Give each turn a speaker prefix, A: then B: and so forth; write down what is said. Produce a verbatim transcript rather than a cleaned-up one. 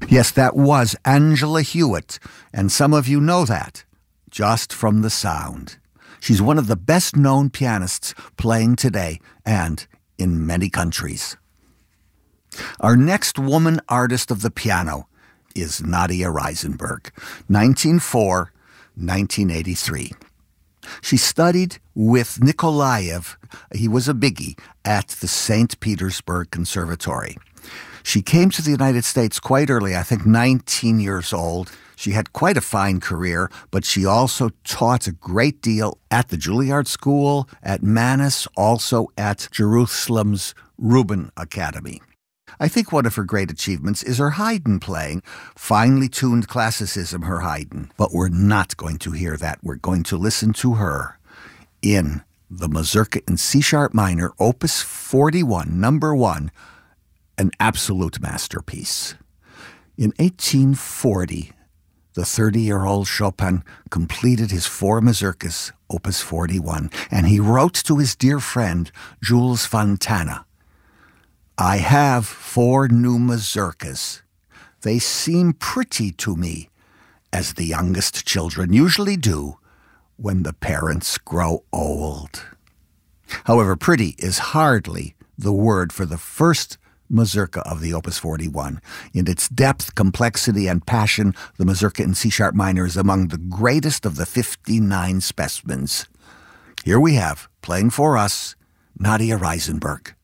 A: Yes, that was Angela Hewitt, and some of you know that just from the sound. She's one of the best-known pianists playing today and in many countries. Our next woman artist of the piano is Nadia Reisenberg, nineteen oh four to nineteen eighty-three. She studied with Nikolaev, he was a biggie, at the Saint Petersburg Conservatory. She came to the United States quite early, I think nineteen years old. She had quite a fine career, but she also taught a great deal at the Juilliard School, at Mannes, also at Jerusalem's Rubin Academy. I think one of her great achievements is her Haydn playing, finely tuned classicism, her Haydn. But we're not going to hear that. We're going to listen to her in the Mazurka in C-sharp minor, Opus forty-one, number one, an absolute masterpiece. In eighteen forty, the thirty-year-old Chopin completed his four mazurkas, Opus forty-one, and he wrote to his dear friend, Jules Fontana, "I have four new mazurkas. They seem pretty to me, as the youngest children usually do when the parents grow old." However, pretty is hardly the word for the first Mazurka of the Opus forty-one. In its depth, complexity, and passion, the Mazurka in C-sharp minor is among the greatest of the fifty-nine specimens. Here we have, playing for us, Nadia Reisenberg.